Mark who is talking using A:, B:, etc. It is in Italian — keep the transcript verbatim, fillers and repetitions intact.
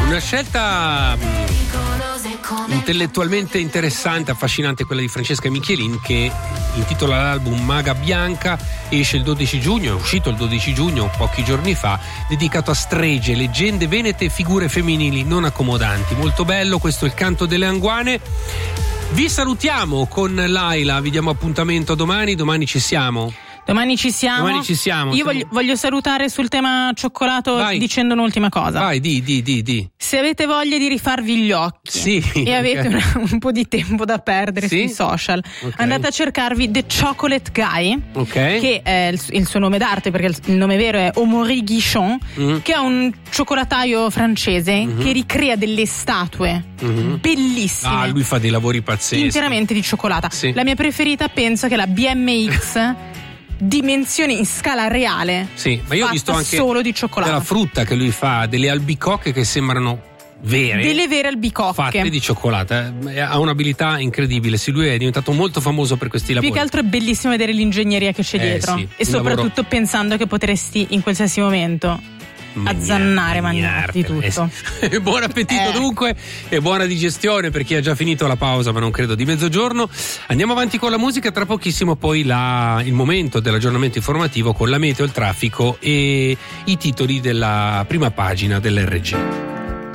A: Una scelta intellettualmente interessante, affascinante, quella di Francesca Michelin, che intitola l'album Maga Bianca, esce il dodici giugno, è uscito il dodici giugno, pochi giorni fa, dedicato a streghe, leggende venete e figure femminili non accomodanti. Molto bello, questo è il canto delle Anguane. Vi salutiamo con Laila, vi diamo appuntamento domani, domani ci siamo.
B: Domani ci siamo.
A: Domani ci siamo.
B: Io voglio, voglio salutare sul tema cioccolato. Vai. Dicendo un'ultima cosa.
A: Vai, di, di, di, di.
B: Se avete voglia di rifarvi gli occhi
A: sì,
B: e avete
A: okay.
B: una, un po' di tempo da perdere
A: sì?
B: sui social,
A: okay.
B: andate a cercarvi The Chocolate Guy,
A: okay.
B: che è il, il suo nome d'arte, perché il, il nome vero è Amaury Guichon, mm. che è un cioccolataio francese mm-hmm. che ricrea delle statue mm-hmm. bellissime.
A: Ah, lui fa dei lavori pazzeschi.
B: Interamente di cioccolata.
A: Sì.
B: La mia preferita penso che è la B M X dimensioni in scala reale.
A: Sì, ma io ho visto anche
B: solo di cioccolato.
A: Della frutta che lui fa, delle albicocche che sembrano vere.
B: Delle vere albicocche
A: fatte di cioccolata. Ha un'abilità incredibile. Sì, lui è diventato molto famoso per questi lavori.
B: Più che altro è bellissimo vedere l'ingegneria che c'è
A: eh,
B: dietro.
A: Sì,
B: e soprattutto lavoro... pensando che potresti in qualsiasi momento azzannare, mangiarti tutto.
A: Eh. Buon appetito eh. dunque e buona digestione per chi ha già finito la pausa, ma non credo di mezzogiorno. Andiamo avanti con la musica, tra pochissimo poi la, il momento dell'aggiornamento informativo con la meteo, il traffico e i titoli della prima pagina dell'R G.